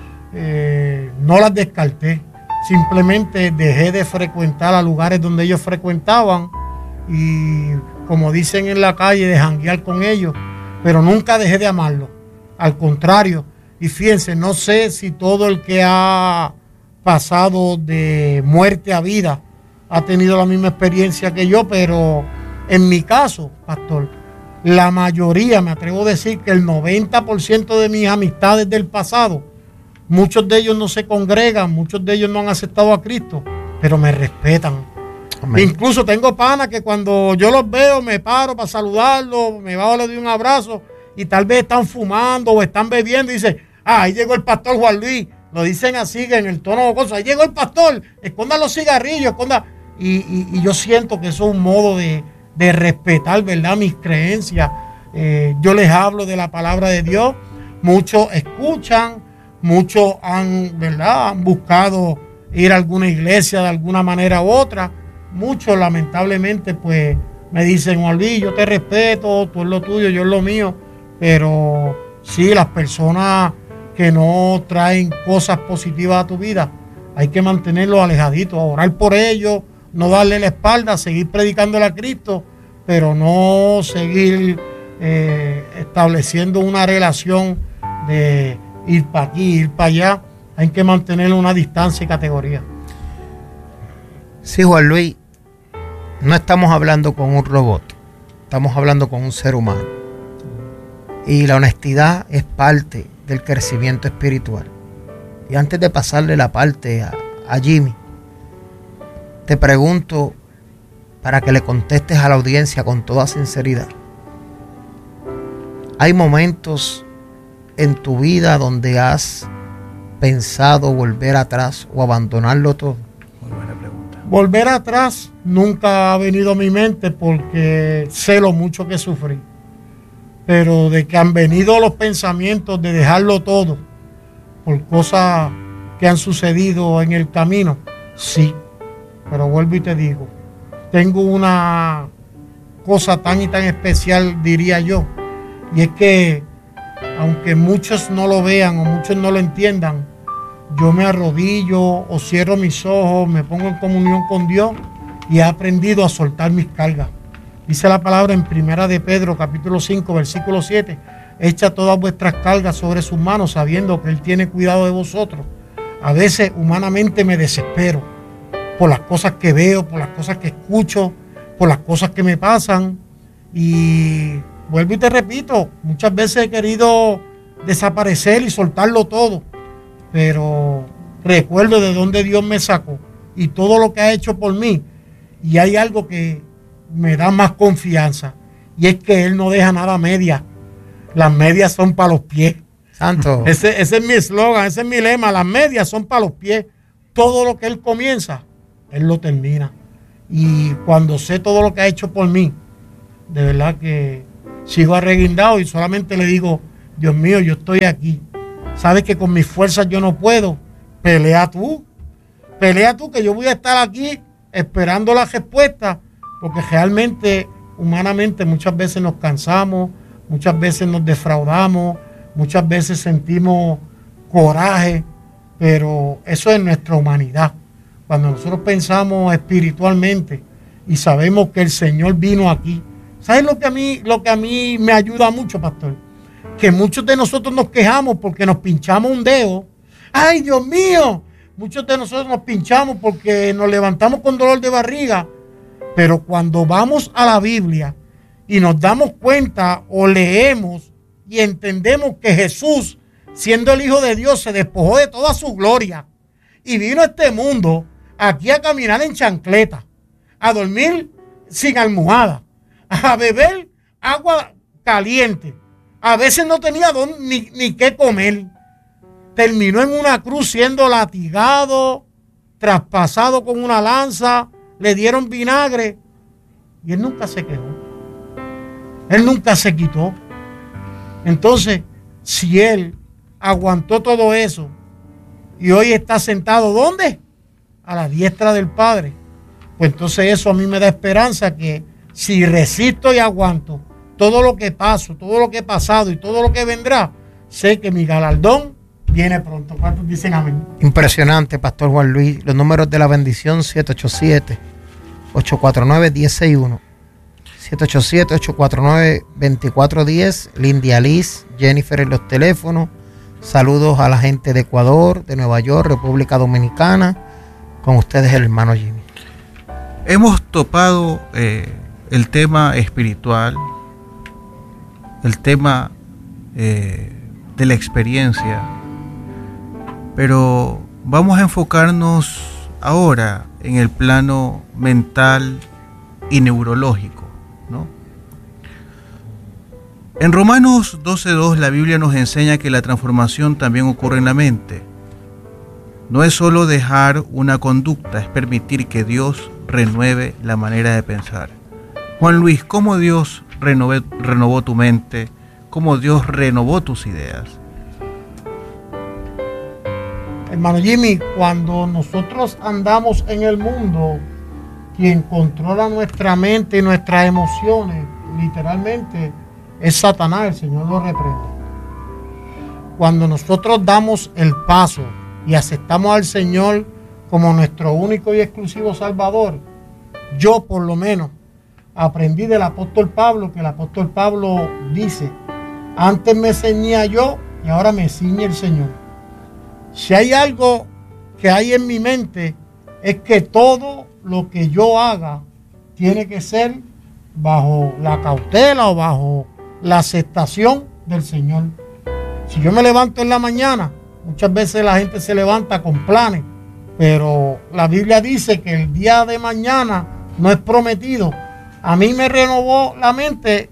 No las descarté. Simplemente dejé de frecuentar a lugares donde ellos frecuentaban y, como dicen en la calle, de janguear con ellos. Pero nunca dejé de amarlos. Al contrario. Y fíjense, no sé si todo el que ha pasado de muerte a vida ha tenido la misma experiencia que yo, pero en mi caso, pastor, la mayoría, me atrevo a decir que el 90% de mis amistades del pasado, muchos de ellos no se congregan, muchos de ellos no han aceptado a Cristo, pero me respetan. Amén. Incluso tengo panas que cuando yo los veo me paro para saludarlos, me bajo, les doy un abrazo y tal vez están fumando o están bebiendo y dicen, ahí llegó el pastor Juan Luis. Lo dicen así, en el tono jocoso, ahí llegó el pastor, esconda los cigarrillos, esconda. Y yo siento que eso es un modo de respetar, ¿verdad?, mis creencias. Yo les hablo de la palabra de Dios, muchos escuchan, muchos han buscado ir a alguna iglesia de alguna manera u otra. Muchos lamentablemente pues me dicen, Juan Luis, yo te respeto, tú es lo tuyo, yo es lo mío. Pero sí, las personas que no traen cosas positivas a tu vida, hay que mantenerlos alejaditos, orar por ellos, no darle la espalda, seguir predicándole a Cristo, pero no seguir estableciendo una relación de ir para aquí, ir para allá. Hay que mantener una distancia y categoría. Sí, Juan Luis, no estamos hablando con un robot, estamos hablando con un ser humano. Y la honestidad es parte del crecimiento espiritual. Y antes de pasarle la parte a Jimmy, te pregunto, para que le contestes a la audiencia con toda sinceridad, ¿hay momentos en tu vida donde has pensado volver atrás o abandonarlo todo? Muy buena pregunta. Volver atrás nunca ha venido a mi mente porque sé lo mucho que sufrí. Pero de que han venido los pensamientos de dejarlo todo por cosas que han sucedido en el camino, sí. Pero vuelvo y te digo, tengo una cosa tan y tan especial, diría yo, y es que aunque muchos no lo vean o muchos no lo entiendan, yo me arrodillo o cierro mis ojos, me pongo en comunión con Dios y he aprendido a soltar mis cargas. Dice la palabra en 1 de Pedro, capítulo 5, versículo 7, echa todas vuestras cargas sobre sus manos, sabiendo que Él tiene cuidado de vosotros. A veces humanamente me desespero por las cosas que veo, por las cosas que escucho, por las cosas que me pasan. Y vuelvo y te repito, muchas veces he querido desaparecer y soltarlo todo, pero recuerdo de dónde Dios me sacó y todo lo que ha hecho por mí. Y hay algo que me da más confianza, y es que Él no deja nada a medias. Las medias son para los pies. Santo. Ese es mi eslogan, ese es mi lema. Las medias son para los pies. Todo lo que Él comienza, Él lo termina. Y cuando sé todo lo que ha hecho por mí, de verdad que sigo arreguindado y solamente le digo, Dios mío, yo estoy aquí. Sabes que con mis fuerzas yo no puedo. Pelea tú que yo voy a estar aquí esperando la respuesta, porque realmente, humanamente, muchas veces nos cansamos, muchas veces nos defraudamos, muchas veces sentimos coraje, pero eso es nuestra humanidad. Cuando nosotros pensamos espiritualmente y sabemos que el Señor vino aquí, ¿sabes lo que a mí me ayuda mucho, pastor? Que muchos de nosotros nos quejamos porque nos pinchamos un dedo. ¡Ay, Dios mío! Muchos de nosotros nos pinchamos porque nos levantamos con dolor de barriga. Pero cuando vamos a la Biblia y nos damos cuenta o leemos y entendemos que Jesús, siendo el Hijo de Dios, se despojó de toda su gloria y vino a este mundo aquí a caminar en chancleta, a dormir sin almohada, a beber agua caliente. A veces no tenía ni qué comer. Terminó en una cruz siendo latigado, traspasado con una lanza, le dieron vinagre y él nunca se quejó. Él nunca se quitó. Entonces, si él aguantó todo eso y hoy está sentado, ¿dónde? A la diestra del Padre. Pues entonces eso a mí me da esperanza que si resisto y aguanto todo lo que paso, todo lo que he pasado y todo lo que vendrá, sé que mi galardón viene pronto. ¿Cuántos dicen amén? Impresionante, Pastor Juan Luis. Los números de la bendición: 787-849-1061, 787-849-2410. Lindia Liz, Jennifer en los teléfonos. Saludos a la gente de Ecuador, de Nueva York, República Dominicana. Con ustedes el hermano Jimmy. Hemos topado el tema espiritual, el tema de la experiencia, pero vamos a enfocarnos ahora en el plano mental y neurológico, ¿no? En Romanos 12:2 la Biblia nos enseña que la transformación también ocurre en la mente. No es solo dejar una conducta, es permitir que Dios renueve la manera de pensar. Juan Luis, ¿cómo Dios renovó tu mente? ¿Cómo Dios renovó tus ideas? Hermano Jimmy, cuando nosotros andamos en el mundo, quien controla nuestra mente y nuestras emociones, literalmente, es Satanás. El Señor lo reprende. Cuando nosotros damos el paso y aceptamos al Señor como nuestro único y exclusivo Salvador, yo por lo menos aprendí del apóstol Pablo, que el apóstol Pablo dice: antes me ceñía yo y ahora me ciñe el Señor. Si hay algo que hay en mi mente, es que todo lo que yo haga tiene que ser bajo la cautela o bajo la aceptación del Señor. Si yo me levanto en la mañana, muchas veces la gente se levanta con planes, pero la Biblia dice que el día de mañana no es prometido. A mí me renovó la mente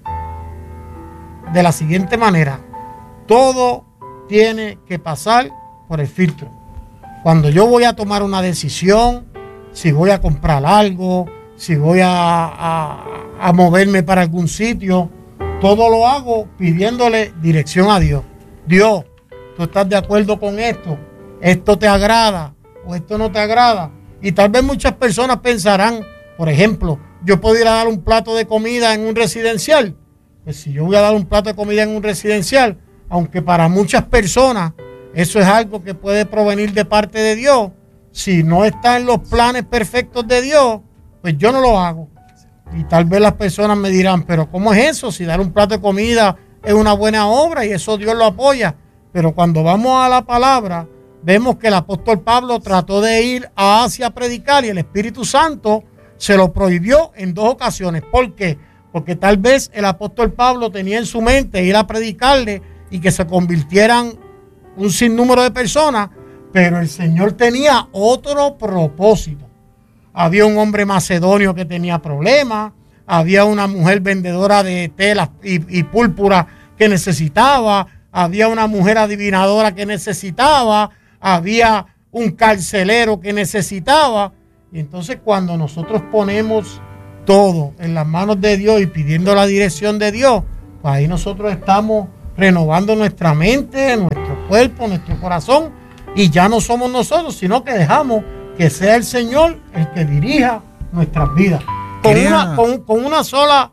de la siguiente manera: todo tiene que pasar por el filtro. Cuando yo voy a tomar una decisión, si voy a comprar algo, si voy a moverme para algún sitio, todo lo hago pidiéndole dirección a Dios. Dios, ¿tú estás de acuerdo con esto? ¿Esto te agrada o esto no te agrada? Y tal vez muchas personas pensarán, por ejemplo, yo puedo ir a dar un plato de comida en un residencial. Pues si yo voy a dar un plato de comida en un residencial, aunque para muchas personas eso es algo que puede provenir de parte de Dios, si no está en los planes perfectos de Dios, pues yo no lo hago. Y tal vez las personas me dirán, pero ¿cómo es eso? Si dar un plato de comida es una buena obra y eso Dios lo apoya. Pero cuando vamos a la palabra, vemos que el apóstol Pablo trató de ir a Asia a predicar y el Espíritu Santo se lo prohibió en 2 ocasiones. ¿Por qué? Porque tal vez el apóstol Pablo tenía en su mente ir a predicarle y que se convirtieran un sinnúmero de personas, pero el Señor tenía otro propósito. Había un hombre macedonio que tenía problemas, había una mujer vendedora de telas y púrpura que necesitaba, había una mujer adivinadora que necesitaba, había un carcelero que necesitaba. Y entonces cuando nosotros ponemos todo en las manos de Dios y pidiendo la dirección de Dios, pues ahí nosotros estamos renovando nuestra mente, nuestro cuerpo, nuestro corazón, y ya no somos nosotros, sino que dejamos que sea el Señor el que dirija nuestras vidas. Con una sola,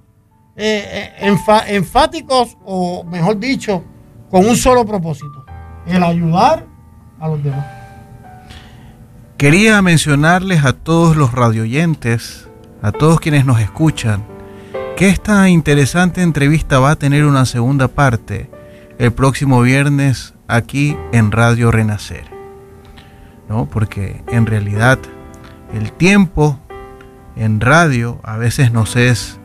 enfáticos, o mejor dicho, con un solo propósito, el ayudar a los demás. Quería mencionarles a todos los radioyentes, a todos quienes nos escuchan, que esta interesante entrevista va a tener una segunda parte el próximo viernes aquí en Radio Renacer, ¿no? Porque en realidad el tiempo en radio a veces nos es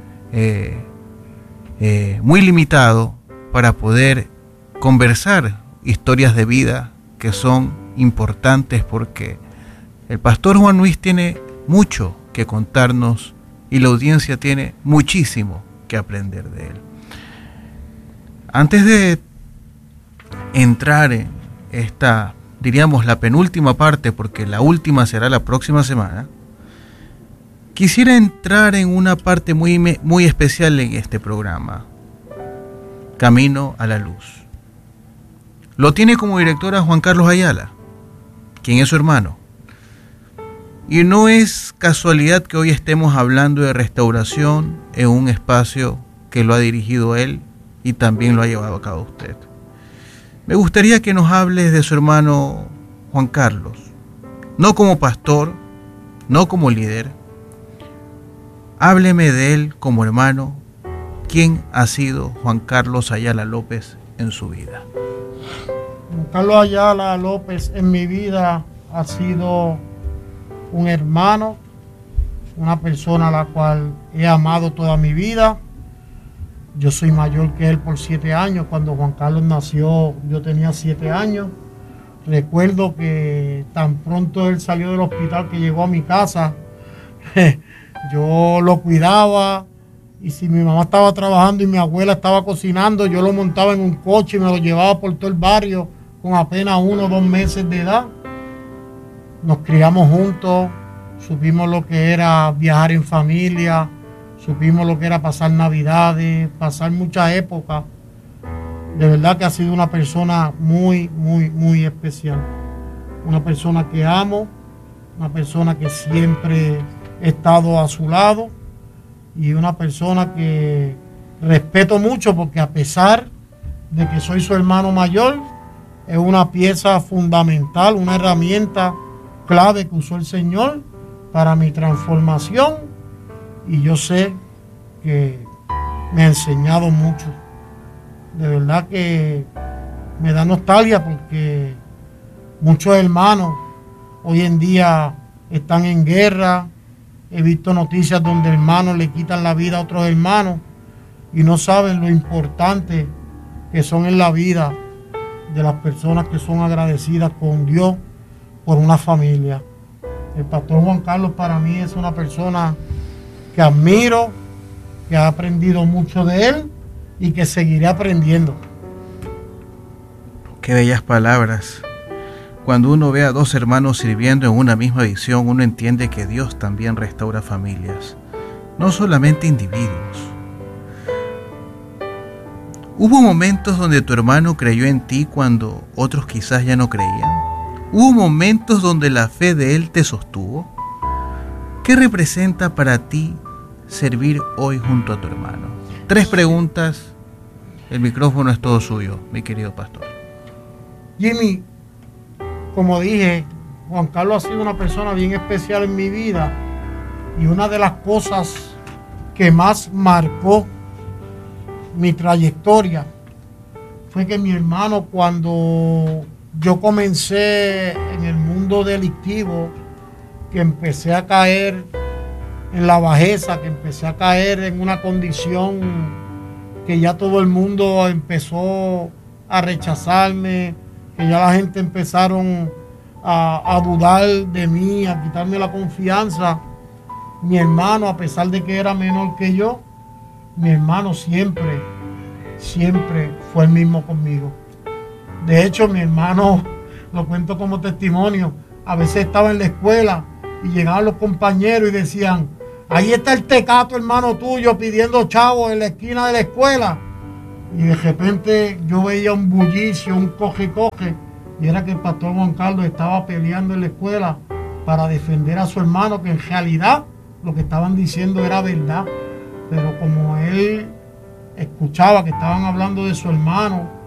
muy limitado para poder conversar historias de vida que son importantes, porque el pastor Juan Luis tiene mucho que contarnos y la audiencia tiene muchísimo que aprender de él. Antes de entrar en esta, diríamos, la penúltima parte, porque la última será la próxima semana, quisiera entrar en una parte muy especial en este programa, Camino a la Luz. Lo tiene como directora Juan Carlos Ayala, quien es su hermano. Y no es casualidad que hoy estemos hablando de restauración en un espacio que lo ha dirigido él y también lo ha llevado a cabo usted. Me gustaría que nos hables de su hermano Juan Carlos, no como pastor, no como líder. Hábleme de él como hermano. ¿Quién ha sido Juan Carlos Ayala López en su vida? Juan Carlos Ayala López en mi vida ha sido un hermano, una persona a la cual he amado toda mi vida. Yo soy mayor que él por 7 años. Cuando Juan Carlos nació, yo tenía 7 años. Recuerdo que tan pronto él salió del hospital, que llegó a mi casa, yo lo cuidaba, y si mi mamá estaba trabajando y mi abuela estaba cocinando, yo lo montaba en un coche y me lo llevaba por todo el barrio con apenas 1 o 2 meses de edad. Nos criamos juntos, supimos lo que era viajar en familia, supimos lo que era pasar Navidades, pasar muchas épocas. De verdad que ha sido una persona muy, muy, muy especial. Una persona que amo, una persona que siempre he estado a su lado, y una persona que respeto mucho, porque a pesar de que soy su hermano mayor, es una pieza fundamental, una herramienta clave que usó el Señor para mi transformación, y yo sé que me ha enseñado mucho. De verdad que me da nostalgia, porque muchos hermanos hoy en día están en guerra. He visto noticias donde hermanos le quitan la vida a otros hermanos y no saben lo importante que son en la vida de las personas que son agradecidas con Dios por una familia. El pastor Juan Carlos para mí es una persona que admiro, que he aprendido mucho de él y que seguiré aprendiendo. Qué bellas palabras. Cuando uno ve a 2 hermanos sirviendo en una misma visión, uno entiende que Dios también restaura familias, no solamente individuos. ¿Hubo momentos donde tu hermano creyó en ti cuando otros quizás ya no creían? ¿Hubo momentos donde la fe de él te sostuvo? ¿Qué representa para ti servir hoy junto a tu hermano? 3 preguntas. El micrófono es todo suyo, mi querido pastor. Jimmy, como dije, Juan Carlos ha sido una persona bien especial en mi vida, y una de las cosas que más marcó mi trayectoria fue que mi hermano, cuando yo comencé en el mundo delictivo, que empecé a caer en la bajeza, que empecé a caer en una condición que ya todo el mundo empezó a rechazarme, que ya la gente empezaron a dudar de mí, a quitarme la confianza. Mi hermano, a pesar de que era menor que yo, mi hermano siempre fue el mismo conmigo. De hecho, mi hermano, lo cuento como testimonio, a veces estaba en la escuela y llegaban los compañeros y decían: ahí está el tecato hermano tuyo pidiendo chavos en la esquina de la escuela. Y de repente yo veía un bullicio, un coge-coge, y era que el pastor Juan Carlos estaba peleando en la escuela para defender a su hermano, que en realidad lo que estaban diciendo era verdad. Pero como él escuchaba que estaban hablando de su hermano,